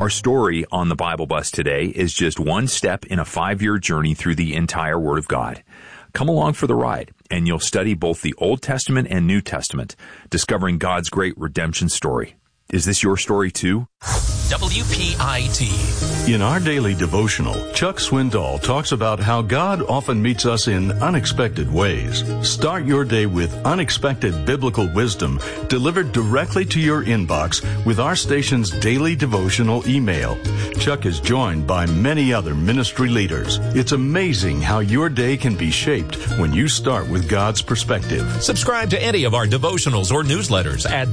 Our story on the Bible Bus today is just one step in a 5-year journey through the entire Word of God. Come along for the ride, and you'll study both the Old Testament and New Testament, discovering God's great redemption story. Is this your story too? WPIT. In our daily devotional, Chuck Swindoll talks about how God often meets us in unexpected ways. Start your day with unexpected biblical wisdom delivered directly to your inbox with our station's daily devotional email. Chuck is joined by many other ministry leaders. It's amazing how your day can be shaped when you start with God's perspective. Subscribe to any of our devotionals or newsletters at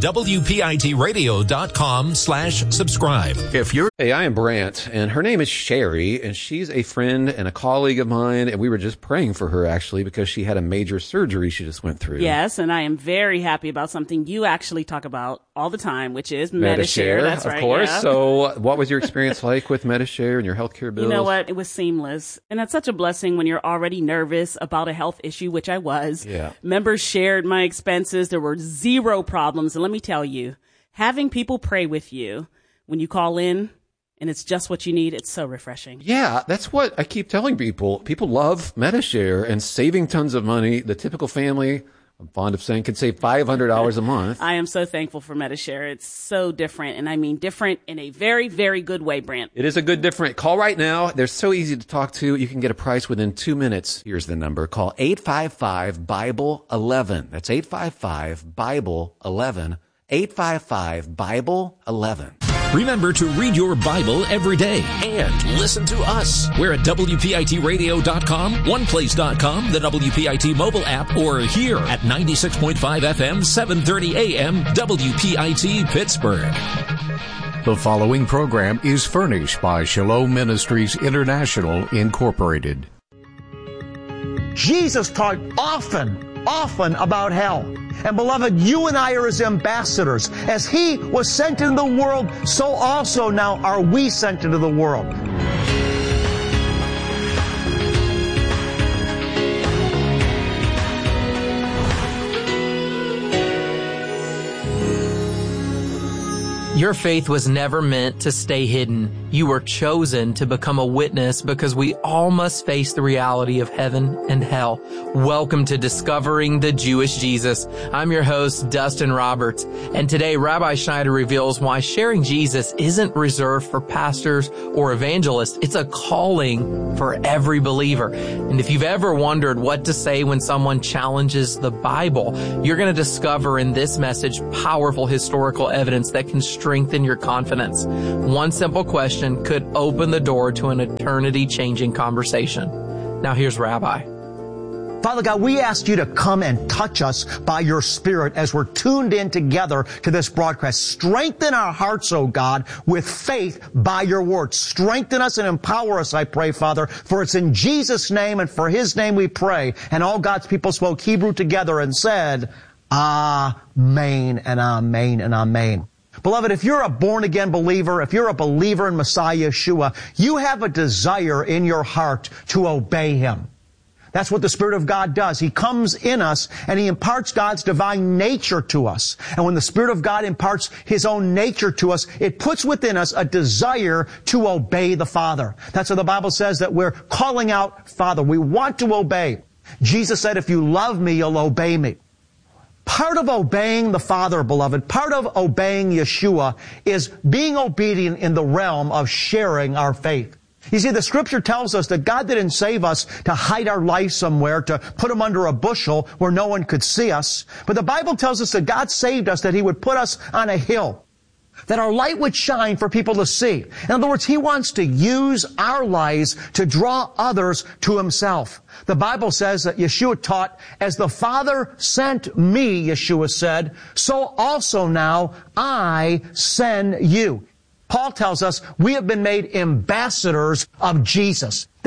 WPITradio.com/subscribe. Hey, I am Brant, and her name is Sherry, and she's a friend and a colleague of mine, and we were just praying for her, actually, because she had a major surgery she just went through. Yes, and I am very happy about something you actually talk about all the time, which is Medi-Share. That's right, of course. Yeah. So what was your experience like with Medi-Share and your healthcare bills? You know what? It was seamless. And that's such a blessing when you're already nervous about a health issue, which I was. Yeah. Members shared my expenses. There were zero problems. And let me tell you, having people pray with you when you call in, and it's just what you need, it's so refreshing. Yeah, that's what I keep telling people. People love Medi-Share and saving tons of money. The typical family, I'm fond of saying, can save $500 a month. I am so thankful for Medi-Share. It's so different, and I mean different in a very, very good way, Brant. It is a good different. Call right now. They're so easy to talk to. You can get a price within 2 minutes. Here's the number. Call 855-BIBLE-11. That's 855-BIBLE-11. 855-BIBLE-11. Remember to read your Bible every day and listen to us. We're at WPITradio.com, OnePlace.com, the WPIT mobile app, or here at 96.5 FM, 730 AM, WPIT Pittsburgh. The following program is furnished by Shalom Ministries International, Incorporated. Jesus talked often about hell. And beloved, you and I are his ambassadors. As he was sent into the world, so also now are we sent into the world. Your faith was never meant to stay hidden. You were chosen to become a witness because we all must face the reality of heaven and hell. Welcome to Discovering the Jewish Jesus. I'm your host, Dustin Roberts, and today Rabbi Schneider reveals why sharing Jesus isn't reserved for pastors or evangelists. It's a calling for every believer. And if you've ever wondered what to say when someone challenges the Bible, you're going to discover in this message powerful historical evidence that can strengthen your confidence. One simple question could open the door to an eternity-changing conversation. Now here's Rabbi. Father God, we ask you to come and touch us by your Spirit as we're tuned in together to this broadcast. Strengthen our hearts, oh God, with faith by your word. Strengthen us and empower us, I pray, Father, for it's in Jesus' name and for his name we pray. And all God's people spoke Hebrew together and said, Amen and Amen and Amen. Beloved, if you're a born-again believer, if you're a believer in Messiah Yeshua, you have a desire in your heart to obey him. That's what the Spirit of God does. He comes in us and he imparts God's divine nature to us. And when the Spirit of God imparts his own nature to us, it puts within us a desire to obey the Father. That's what the Bible says, that we're calling out, Father. We want to obey. Jesus said, if you love me, you'll obey me. Part of obeying the Father, beloved, part of obeying Yeshua is being obedient in the realm of sharing our faith. You see, the Scripture tells us that God didn't save us to hide our life somewhere, to put them under a bushel where no one could see us. But the Bible tells us that God saved us, that he would put us on a hill, that our light would shine for people to see. In other words, he wants to use our lives to draw others to himself. The Bible says that Yeshua taught, as the Father sent me, Yeshua said, so also now I send you. Paul tells us we have been made ambassadors of Jesus,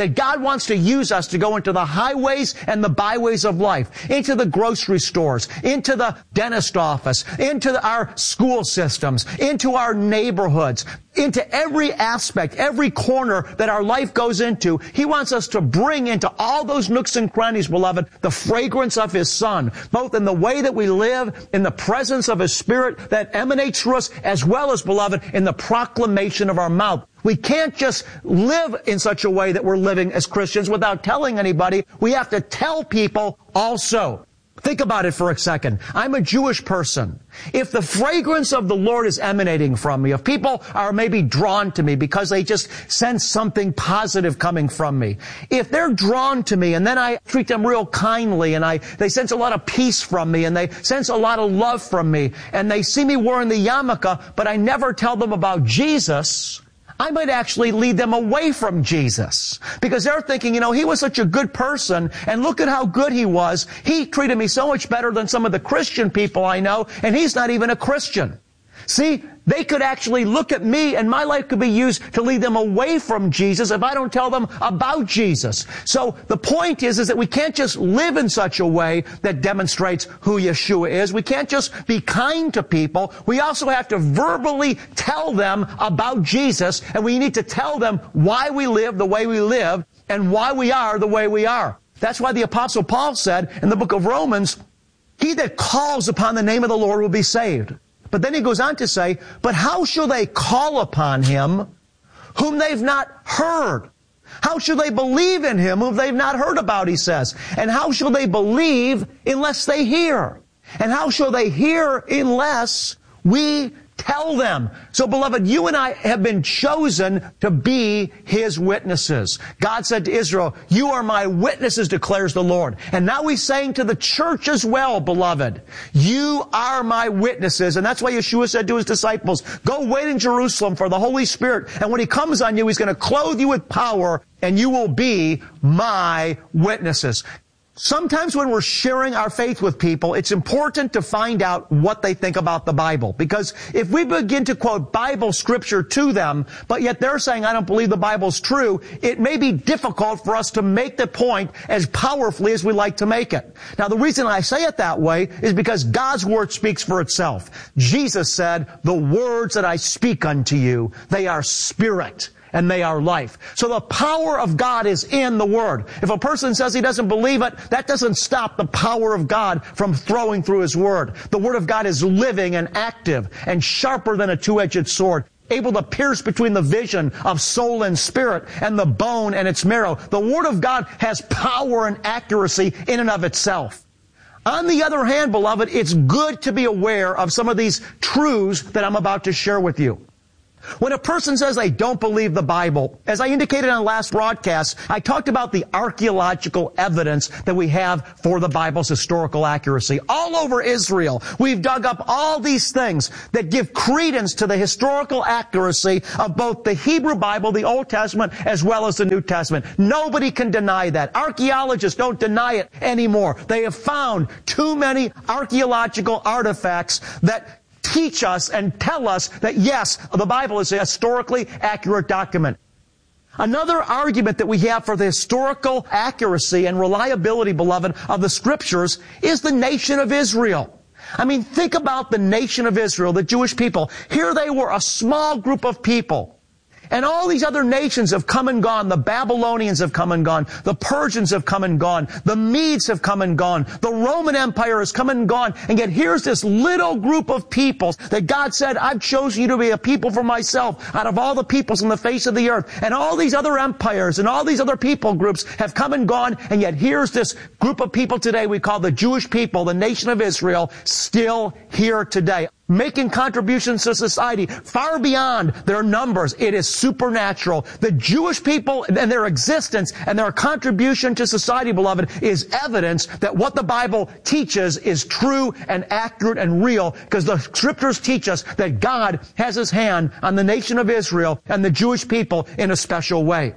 that God wants to use us to go into the highways and the byways of life, into the grocery stores, into the dentist office, into our school systems, into our neighborhoods, into every aspect, every corner that our life goes into. He wants us to bring into all those nooks and crannies, beloved, the fragrance of His Son, both in the way that we live, in the presence of His Spirit that emanates through us, as well as, beloved, in the proclamation of our mouth. We can't just live in such a way that we're living as Christians without telling anybody. We have to tell people also. Think about it for a second. I'm a Jewish person. If the fragrance of the Lord is emanating from me, if people are maybe drawn to me because they just sense something positive coming from me, if they're drawn to me and then I treat them real kindly and they sense a lot of peace from me and they sense a lot of love from me and they see me wearing the yarmulke, but I never tell them about Jesus, I might actually lead them away from Jesus because they're thinking, he was such a good person and look at how good he was. He treated me so much better than some of the Christian people I know, and he's not even a Christian. See, they could actually look at me and my life could be used to lead them away from Jesus if I don't tell them about Jesus. So the point is that we can't just live in such a way that demonstrates who Yeshua is. We can't just be kind to people. We also have to verbally tell them about Jesus, and we need to tell them why we live the way we live and why we are the way we are. That's why the Apostle Paul said in the book of Romans, "He that calls upon the name of the Lord will be saved." But then he goes on to say, but how shall they call upon Him whom they've not heard? How shall they believe in Him whom they've not heard about, he says? And how shall they believe unless they hear? And how shall they hear unless we tell them? So, beloved, you and I have been chosen to be His witnesses. God said to Israel, you are my witnesses, declares the Lord. And now He's saying to the church as well, beloved, you are my witnesses. And that's why Yeshua said to His disciples, go wait in Jerusalem for the Holy Spirit. And when He comes on you, He's going to clothe you with power, and you will be my witnesses. Sometimes when we're sharing our faith with people, it's important to find out what they think about the Bible. Because if we begin to quote Bible scripture to them, but yet they're saying, I don't believe the Bible's true, it may be difficult for us to make the point as powerfully as we like to make it. Now, the reason I say it that way is because God's Word speaks for itself. Jesus said, the words that I speak unto you, they are spirit and they are life. So the power of God is in the Word. If a person says he doesn't believe it, that doesn't stop the power of God from throwing through His Word. The Word of God is living and active and sharper than a two-edged sword, able to pierce between the vision of soul and spirit and the bone and its marrow. The Word of God has power and accuracy in and of itself. On the other hand, beloved, it's good to be aware of some of these truths that I'm about to share with you. When a person says they don't believe the Bible, as I indicated on last broadcast, I talked about the archaeological evidence that we have for the Bible's historical accuracy. All over Israel, we've dug up all these things that give credence to the historical accuracy of both the Hebrew Bible, the Old Testament, as well as the New Testament. Nobody can deny that. Archaeologists don't deny it anymore. They have found too many archaeological artifacts that teach us and tell us that, yes, the Bible is a historically accurate document. Another argument that we have for the historical accuracy and reliability, beloved, of the Scriptures is the nation of Israel. I mean, think about the nation of Israel, the Jewish people. Here they were, a small group of people. And all these other nations have come and gone. The Babylonians have come and gone. The Persians have come and gone. The Medes have come and gone. The Roman Empire has come and gone. And yet here's this little group of peoples that God said, I've chosen you to be a people for myself out of all the peoples on the face of the earth. And all these other empires and all these other people groups have come and gone. And yet here's this group of people today we call the Jewish people, the nation of Israel, still here today, making contributions to society far beyond their numbers. It is supernatural. The Jewish people and their existence and their contribution to society, beloved, is evidence that what the Bible teaches is true and accurate and real, because the Scriptures teach us that God has His hand on the nation of Israel and the Jewish people in a special way.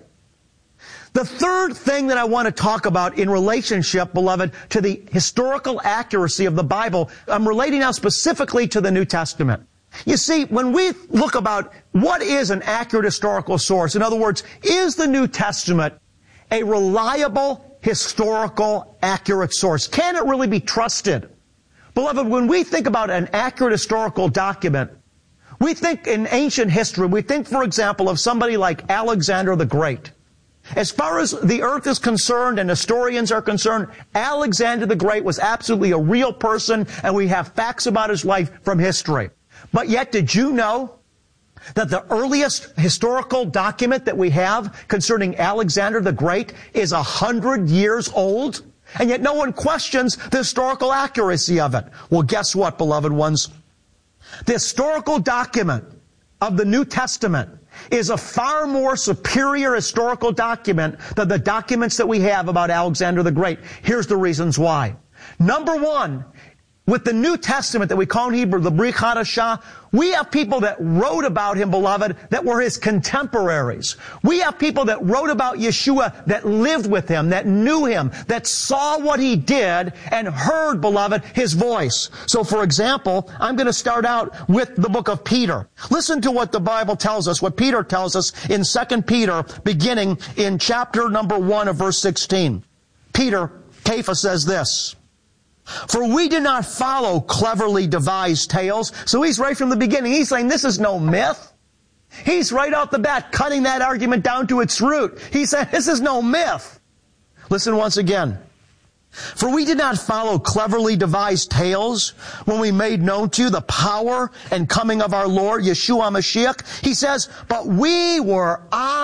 The third thing that I want to talk about in relationship, beloved, to the historical accuracy of the Bible, I'm relating now specifically to the New Testament. You see, when we look about what is an accurate historical source, in other words, is the New Testament a reliable, historical, accurate source? Can it really be trusted? Beloved, when we think about an accurate historical document, we think in ancient history, we think, for example, of somebody like Alexander the Great. As far as the earth is concerned and historians are concerned, Alexander the Great was absolutely a real person, and we have facts about his life from history. But yet, did you know that the earliest historical document that we have concerning Alexander the Great is 100 years old? And yet no one questions the historical accuracy of it. Well, guess what, beloved ones? The historical document of the New Testament is a far more superior historical document than the documents that we have about Alexander the Great. Here's the reasons why. Number one, with the New Testament that we call in Hebrew the Brit Hadashah, we have people that wrote about him, beloved, that were his contemporaries. We have people that wrote about Yeshua that lived with him, that knew him, that saw what he did and heard, beloved, his voice. So, for example, I'm going to start out with the book of Peter. Listen to what the Bible tells us, what Peter tells us in 2 Peter, beginning in chapter number 1 of verse 16. Peter, Kepha, says this: "For we did not follow cleverly devised tales." So he's right from the beginning. He's saying this is no myth. He's right off the bat cutting that argument down to its root. He said this is no myth. Listen once again. "For we did not follow cleverly devised tales when we made known to you the power and coming of our Lord Yeshua Mashiach." He says, "But we were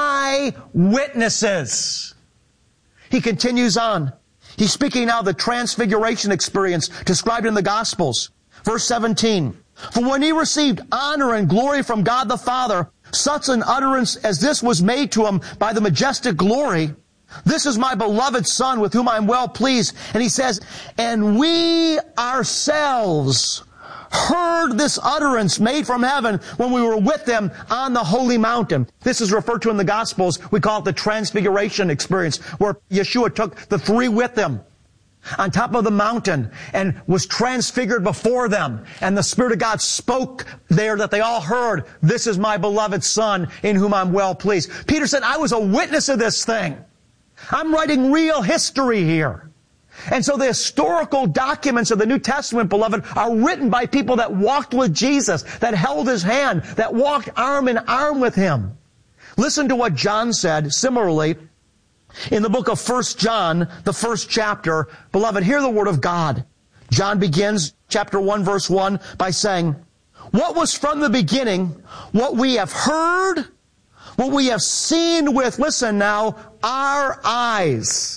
eyewitnesses." He continues on. He's speaking now of the transfiguration experience described in the Gospels. Verse 17. "For when he received honor and glory from God the Father, such an utterance as this was made to him by the majestic glory, 'This is my beloved Son with whom I am well pleased.' And he says, 'And we ourselves heard this utterance made from heaven when we were with them on the holy mountain.'" This is referred to in the Gospels. We call it the transfiguration experience, where Yeshua took the three with him on top of the mountain and was transfigured before them. And the Spirit of God spoke there that they all heard, "This is my beloved Son in whom I'm well pleased." Peter said, I was a witness of this thing. I'm writing real history here. And so the historical documents of the New Testament, beloved, are written by people that walked with Jesus, that held his hand, that walked arm in arm with him. Listen to what John said similarly in the book of 1 John, the first chapter. Beloved, hear the word of God. John begins chapter 1, verse 1 by saying, "What was from the beginning, what we have heard, what we have seen with," listen now, "our eyes."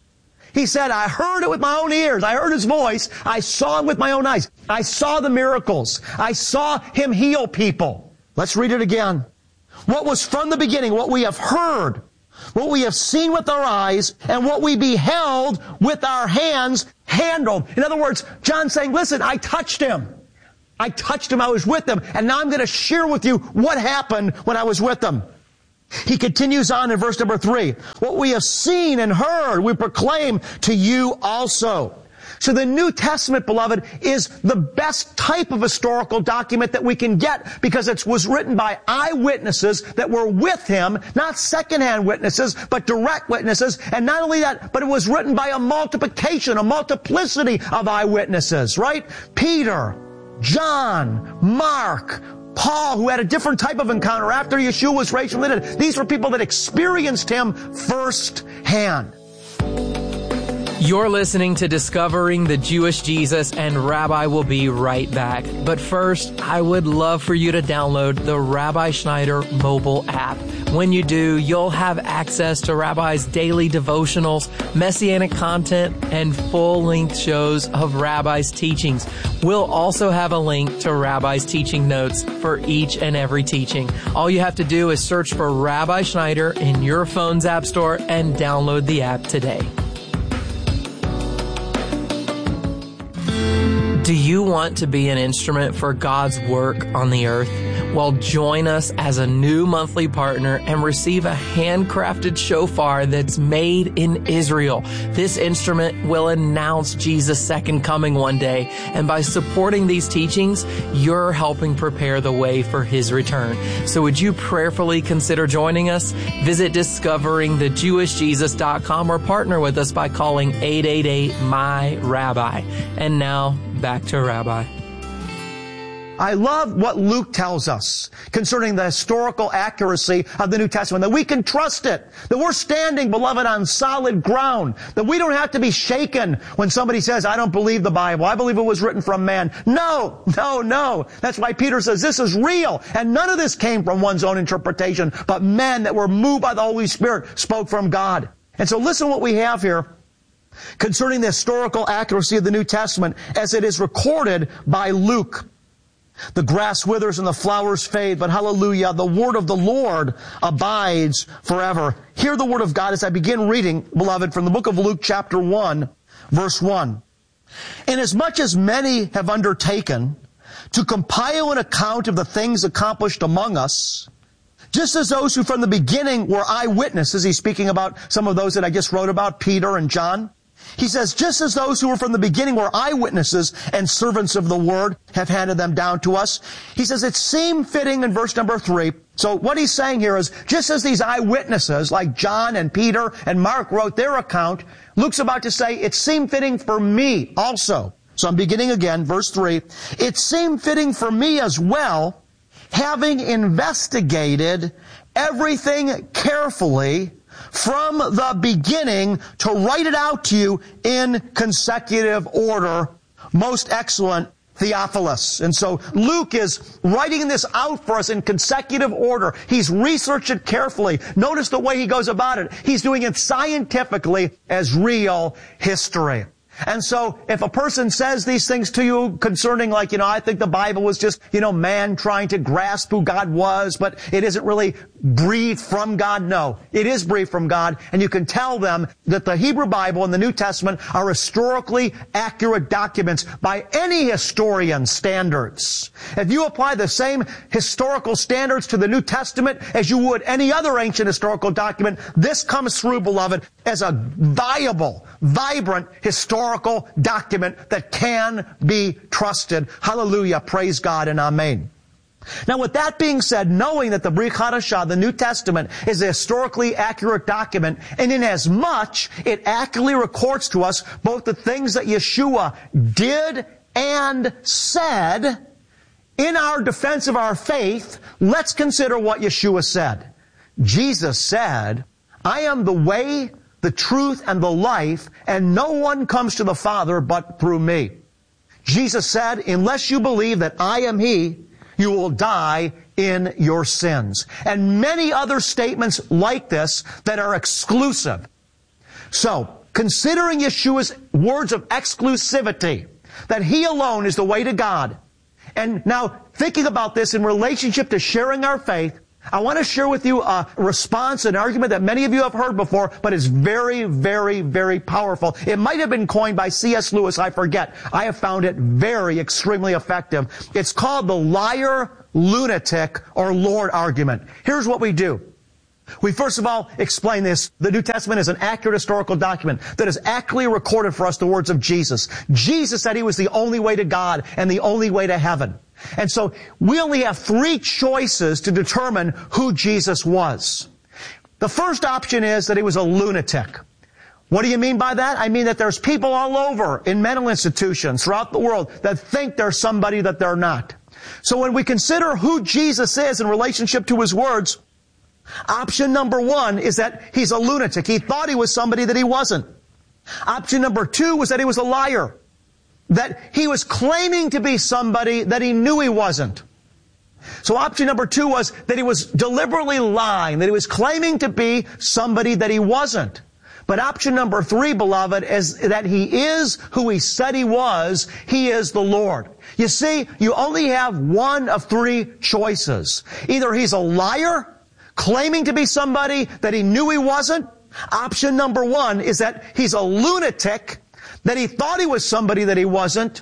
He said, I heard it with my own ears. I heard his voice. I saw him with my own eyes. I saw the miracles. I saw him heal people. Let's read it again. "What was from the beginning, what we have heard, what we have seen with our eyes, and what we beheld with our hands handled." In other words, John's saying, listen, I touched him. I touched him. I was with him. And now I'm going to share with you what happened when I was with him. He continues on in verse number 3. "What we have seen and heard, we proclaim to you also." So the New Testament, beloved, is the best type of historical document that we can get because it was written by eyewitnesses that were with him, not secondhand witnesses, but direct witnesses. And not only that, but it was written by a multiplicity of eyewitnesses, right? Peter, John, Mark, Paul, who had a different type of encounter after Yeshua was raised from the dead. These were people that experienced him firsthand. You're listening to Discovering the Jewish Jesus, and Rabbi will be right back. But first, I would love for you to download the Rabbi Schneider mobile app. When you do, you'll have access to Rabbi's daily devotionals, messianic content, and full-length shows of Rabbi's teachings. We'll also have a link to Rabbi's teaching notes for each and every teaching. All you have to do is search for Rabbi Schneider in your phone's app store and download the app today. Do you want to be an instrument for God's work on the earth? Well, join us as a new monthly partner and receive a handcrafted shofar that's made in Israel. This instrument will announce Jesus' second coming one day, and by supporting these teachings, you're helping prepare the way for His return. So would you prayerfully consider joining us? Visit discoveringthejewishjesus.com or partner with us by calling 888-MY-RABBI. And now, back to Rabbi. I love what Luke tells us concerning the historical accuracy of the New Testament, that we can trust it, that we're standing, beloved, on solid ground, that we don't have to be shaken when somebody says, I don't believe the Bible, I believe it was written from man. No. That's why Peter says this is real, and none of this came from one's own interpretation, but men that were moved by the Holy Spirit spoke from God. And so listen what we have here concerning the historical accuracy of the New Testament as it is recorded by Luke. The grass withers and the flowers fade, but hallelujah, the word of the Lord abides forever. Hear the word of God as I begin reading, beloved, from the book of Luke chapter 1, verse 1. Inasmuch as many have undertaken to compile an account of the things accomplished among us, just as those who from the beginning were eyewitnesses, he's speaking about some of those that I just wrote about, Peter and John. He says, just as those who were from the beginning were eyewitnesses and servants of the word have handed them down to us. He says, it seemed fitting in verse number 3. So what he's saying here is, just as these eyewitnesses like John and Peter and Mark wrote their account, Luke's about to say, it seemed fitting for me also. So I'm beginning again, verse 3. It seemed fitting for me as well, having investigated everything carefully from the beginning, to write it out to you in consecutive order, most excellent Theophilus. And so Luke is writing this out for us in consecutive order. He's researched it carefully. Notice the way he goes about it. He's doing it scientifically as real history. And so if a person says these things to you concerning, like, I think the Bible was just, man trying to grasp who God was, but it isn't really breathed from God. No, it is breathed from God. And you can tell them that the Hebrew Bible and the New Testament are historically accurate documents by any historian's standards. If you apply the same historical standards to the New Testament as you would any other ancient historical document, this comes through, beloved, as a viable, vibrant historical document that can be trusted. Hallelujah, praise God, and amen. Now, with that being said, knowing that the Brit Hadashah, the New Testament, is a historically accurate document, and inasmuch it accurately records to us both the things that Yeshua did and said in our defense of our faith, let's consider what Yeshua said. Jesus said, I am the way, the truth, and the life, and no one comes to the Father but through me. Jesus said, unless you believe that I am He, you will die in your sins. And many other statements like this that are exclusive. So, considering Yeshua's words of exclusivity, that He alone is the way to God, and now thinking about this in relationship to sharing our faith, I want to share with you a response, an argument that many of you have heard before, but is very, very, very powerful. It might have been coined by C.S. Lewis, I forget. I have found it very, extremely effective. It's called the liar, lunatic, or Lord argument. Here's what we do. We first of all explain this. The New Testament is an accurate historical document that has accurately recorded for us the words of Jesus. Jesus said He was the only way to God and the only way to heaven. And so we only have 3 choices to determine who Jesus was. The first option is that He was a lunatic. What do you mean by that? I mean that there's people all over in mental institutions throughout the world that think they're somebody that they're not. So when we consider who Jesus is in relationship to His words, option number 1 is that He's a lunatic. He thought He was somebody that He wasn't. Option number 2 was that He was a liar. That He was claiming to be somebody that He knew He wasn't. So option number 2 was that He was deliberately lying, that He was claiming to be somebody that He wasn't. But option number 3, beloved, is that He is who He said He was. He is the Lord. You see, you only have one of 3 choices. Either He's a liar, claiming to be somebody that He knew He wasn't. Option number 1 is that He's a lunatic, that He thought He was somebody that He wasn't.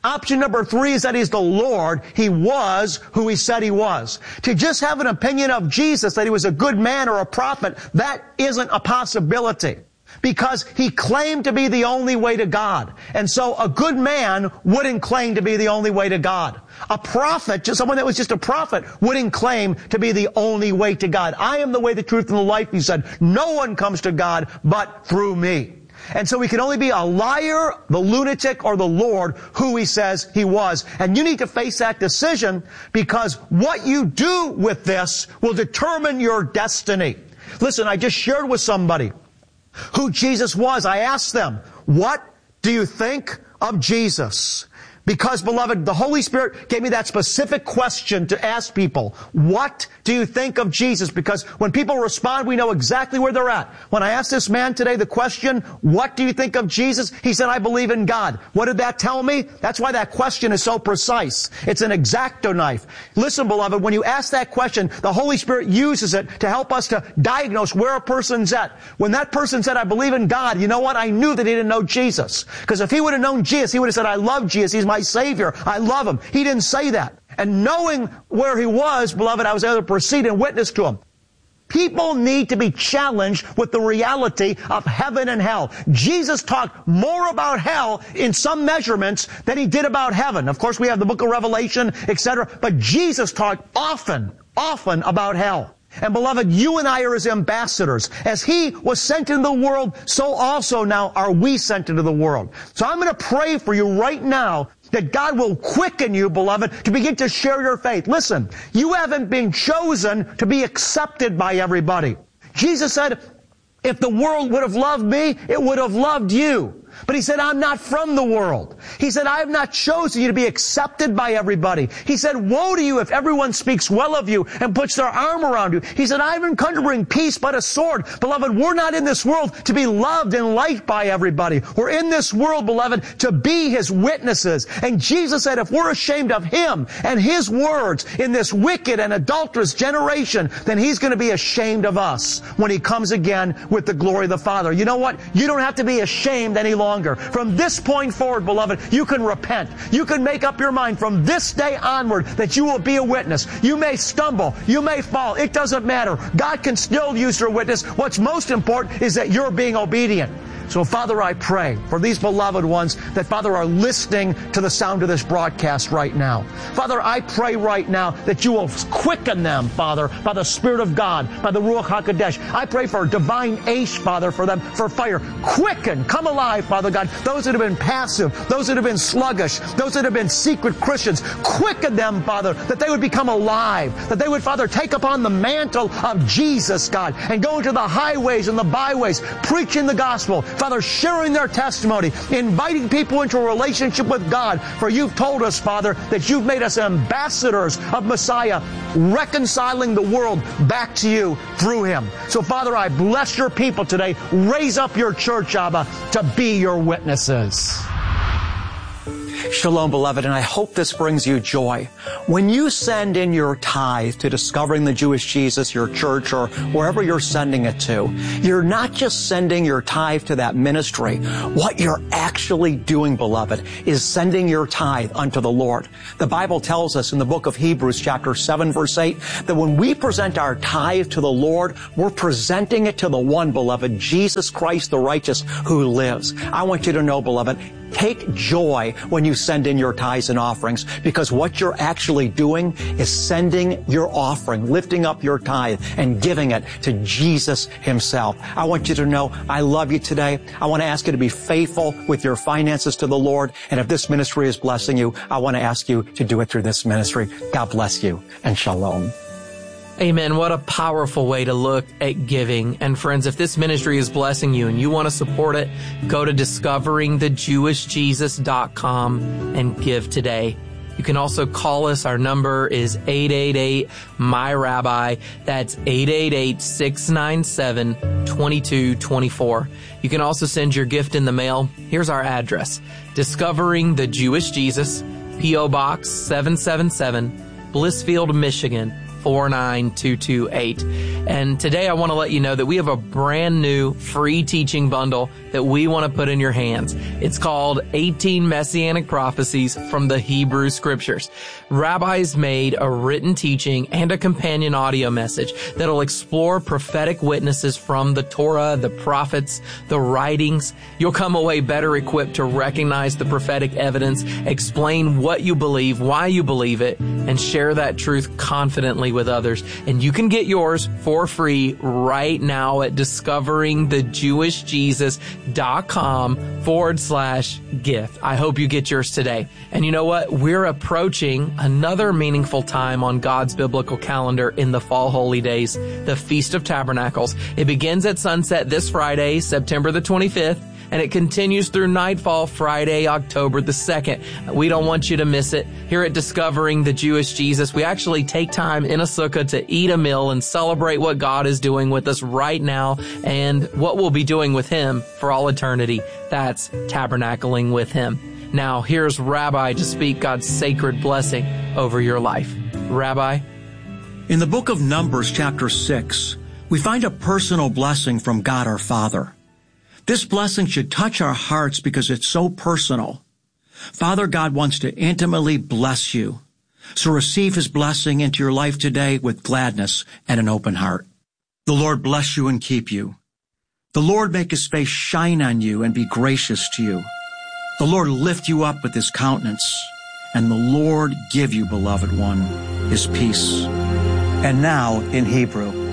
Option number 3 is that he's the Lord. He was who he said he was. To just have an opinion of Jesus that he was a good man or a prophet, that isn't a possibility. Because he claimed to be the only way to God. And so a good man wouldn't claim to be the only way to God. A prophet, just someone that was just a prophet, wouldn't claim to be the only way to God. I am the way, the truth, and the life, he said. No one comes to God but through me. And so we can only be a liar, the lunatic, or the Lord who he says he was. And you need to face that decision, because what you do with this will determine your destiny. Listen, I just shared with somebody who Jesus was. I asked them, what do you think of Jesus? Because, beloved, the Holy Spirit gave me that specific question to ask people. What do you think of Jesus? Because when people respond, we know exactly where they're at. When I asked this man today the question, what do you think of Jesus? He said, I believe in God. What did that tell me? That's why that question is so precise. It's an X-Acto knife. Listen, beloved, when you ask that question, the Holy Spirit uses it to help us to diagnose where a person's at. When that person said, I believe in God, you know what? I knew that he didn't know Jesus. Because if he would have known Jesus, he would have said, I love Jesus. He's my Savior. I love him. He didn't say that. And knowing where he was, beloved, I was able to proceed and witness to him. People need to be challenged with the reality of heaven and hell. Jesus talked more about hell in some measurements than he did about heaven. Of course, we have the book of Revelation, etc. But Jesus talked often about hell. And beloved, you and I are his ambassadors. As he was sent into the world, so also now are we sent into the world. So I'm going to pray for you right now that God will quicken you, beloved, to begin to share your faith. Listen, you haven't been chosen to be accepted by everybody. Jesus said, if the world would have loved me, it would have loved you. But he said, I'm not from the world. He said, I have not chosen you to be accepted by everybody. He said, woe to you if everyone speaks well of you and puts their arm around you. He said, I haven't come to bring peace but a sword. Beloved, we're not in this world to be loved and liked by everybody. We're in this world, beloved, to be his witnesses. And Jesus said, if we're ashamed of him and his words in this wicked and adulterous generation, then he's going to be ashamed of us when he comes again with the glory of the Father. You know what? You don't have to be ashamed any longer. From this point forward, beloved, you can repent. You can make up your mind from this day onward that you will be a witness. You may stumble. You may fall. It doesn't matter. God can still use your witness. What's most important is that you're being obedient. So, Father, I pray for these beloved ones that, Father, are listening to the sound of this broadcast right now. Father, I pray right now that you will quicken them, Father, by the Spirit of God, by the Ruach HaKodesh. I pray for divine ace, Father, for them, for fire. Quicken, come alive, Father God. Those that have been passive, those that have been sluggish, those that have been secret Christians, quicken them, Father, that they would become alive, that they would, Father, take upon the mantle of Jesus, God, and go into the highways and the byways, preaching the gospel, Father, sharing their testimony, inviting people into a relationship with God. For you've told us, Father, that you've made us ambassadors of Messiah, reconciling the world back to you through him. So, Father, I bless your people today. Raise up your church, Abba, to be your witnesses. Shalom, beloved, and I hope this brings you joy. When you send in your tithe to Discovering the Jewish Jesus, your church, or wherever you're sending it to, you're not just sending your tithe to that ministry. What you're actually doing, beloved, is sending your tithe unto the Lord. The Bible tells us in the book of Hebrews, chapter 7, verse 8, that when we present our tithe to the Lord, we're presenting it to the one, beloved, Jesus Christ the righteous, who lives. I want you to know, beloved, take joy when you send in your tithes and offerings, because what you're actually doing is sending your offering, lifting up your tithe and giving it to Jesus himself. I want you to know I love you today. I want to ask you to be faithful with your finances to the Lord. And if this ministry is blessing you, I want to ask you to do it through this ministry. God bless you and shalom. Amen. What a powerful way to look at giving. And friends, if this ministry is blessing you and you want to support it, go to discoveringthejewishjesus.com and give today. You can also call us. Our number is 888-MY-RABBI. That's 888-697-2224. You can also send your gift in the mail. Here's our address. Discovering the Jewish Jesus, P.O. Box 777, Blissfield, Michigan, 49228. And today I want to let you know that we have a brand new free teaching bundle that we want to put in your hands. It's called 18 Messianic Prophecies from the Hebrew Scriptures. Rabbis made a written teaching and a companion audio message that'll explore prophetic witnesses from the Torah, the prophets, the writings. You'll come away better equipped to recognize the prophetic evidence, explain what you believe, why you believe it, and share that truth confidently with others. And you can get yours for free right now at discoveringthejewishjesus.com/gift. I hope you get yours today. And you know what? We're approaching another meaningful time on God's biblical calendar in the fall holy days, the Feast of Tabernacles. It begins at sunset this Friday, September the 25th, and it continues through nightfall Friday, October the 2nd. We don't want you to miss it. Here at Discovering the Jewish Jesus, we actually take time in a sukkah to eat a meal and celebrate what God is doing with us right now and what we'll be doing with Him for all eternity. That's tabernacling with Him. Now, here's Rabbi to speak God's sacred blessing over your life. Rabbi? In the book of Numbers, chapter 6, we find a personal blessing from God our Father. This blessing should touch our hearts because it's so personal. Father God wants to intimately bless you. So receive His blessing into your life today with gladness and an open heart. The Lord bless you and keep you. The Lord make His face shine on you and be gracious to you. The Lord lift you up with His countenance. And the Lord give you, beloved one, His peace. And now in Hebrew.